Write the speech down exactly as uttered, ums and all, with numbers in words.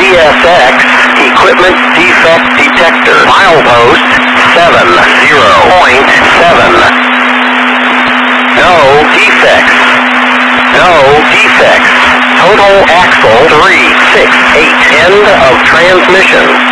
S X, equipment defect detector, milepost seven zero point seven. No defects. No defects. Total axle three six eight. End of transmission.